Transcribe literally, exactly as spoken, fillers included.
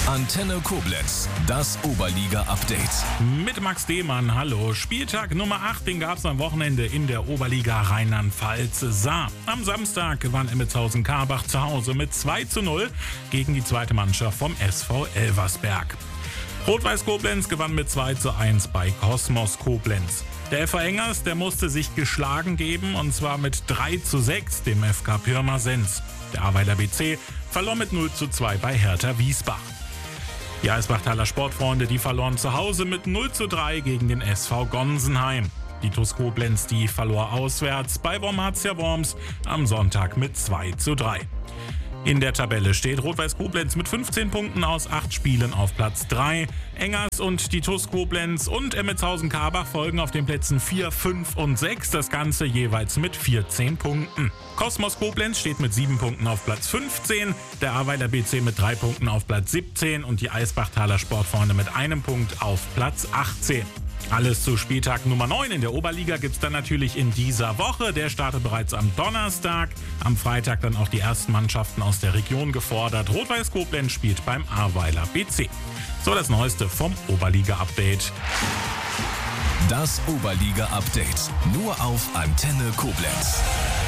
Antenne Koblenz, das Oberliga-Update. Mit Max Dehmann, hallo. Spieltag Nummer acht, den gab es am Wochenende in der Oberliga Rheinland-Pfalz Saar. Am Samstag gewann Emmendshausen-Karbach zu Hause mit zwei zu null gegen die zweite Mannschaft vom S V Elversberg. Rot-Weiß Koblenz gewann mit zwei zu eins bei Kosmos Koblenz. Der F V Engers, der musste sich geschlagen geben, und zwar mit drei zu sechs dem F K Pirmasens. Der Ahrweiler B C verlor mit null zu zwei bei Hertha Wiesbach. Die Eisbachtaler Sportfreunde, die verloren zu Hause mit null zu drei gegen den S V Gonsenheim. Die TuS Koblenz, die verlor auswärts bei Wormatia Worms am Sonntag mit zwei zu drei. In der Tabelle steht Rot-Weiß Koblenz mit fünfzehn Punkten aus acht Spielen auf Platz drei. Engers und die TuS Koblenz und Emmendshausen-Karbach folgen auf den Plätzen vier, fünf und sechs, das Ganze jeweils mit vierzehn Punkten. Kosmos Koblenz steht mit sieben Punkten auf Platz fünfzehn, der Ahrweiler B C mit drei Punkten auf Platz siebzehn und die Eisbachtaler Sportfreunde mit einem Punkt auf Platz achtzehn. Alles zu Spieltag Nummer neun in der Oberliga gibt's dann natürlich in dieser Woche. Der startet bereits am Donnerstag. Am Freitag dann auch die ersten Mannschaften aus der Region gefordert. Rot-Weiß Koblenz spielt beim Ahrweiler B C. So, das Neueste vom Oberliga-Update. Das Oberliga-Update nur auf Antenne Koblenz.